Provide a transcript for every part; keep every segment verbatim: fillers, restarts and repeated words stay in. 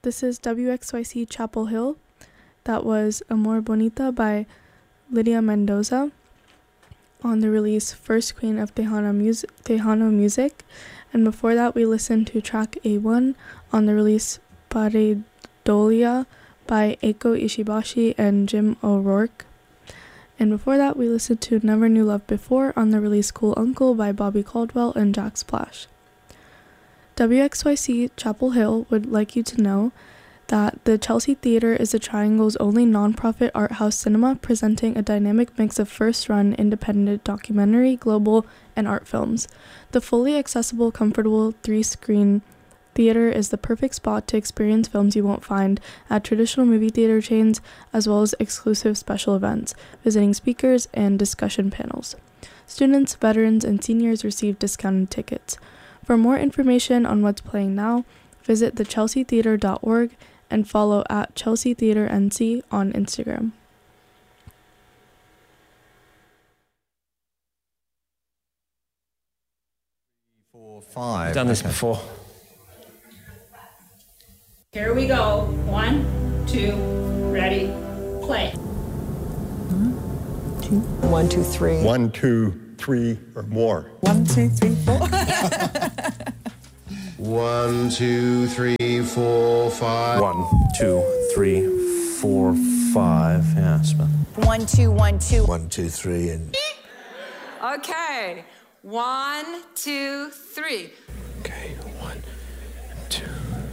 This is W X Y C Chapel Hill. That was Amor Bonita by Lydia Mendoza on the release First Queen of Tejano Music, Tejano Music. And before that, we listened to track A one on the release Pareidolia by Eiko Ishibashi and Jim O'Rourke. And before that, we listened to Never Knew Love Before on the release Cool Uncle by Bobby Caldwell and Jack Splash. W X Y C Chapel Hill would like you to know that the Chelsea Theatre is the Triangle's only non-profit art house cinema presenting a dynamic mix of first-run independent documentary, global, and art films. The fully accessible, comfortable three-screen theater is the perfect spot to experience films you won't find at traditional movie theater chains, as well as exclusive special events, visiting speakers, and discussion panels. Students, veterans, and seniors receive discounted tickets. For more information on what's playing now, visit the chelsea theatre dot org and follow at Chelsea Theatre N C on Instagram. Four, five. I've done this okay. before. Here we go. One, two, ready, play. Two. One, two, three. One, two, three, or more. One, two, three, four. One, two, three, four, five. One, two, three, four, five. Yeah, spin. One, two, one, two. One, two, three, and... Okay. One, two, three. Okay, one, two.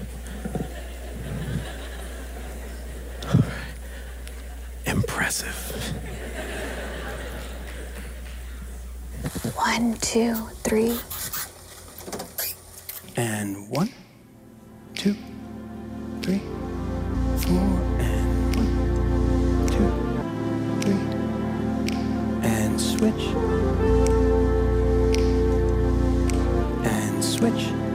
All right. Impressive. One, two, three. And one, two, three, four, and one, two, three, and switch, and switch.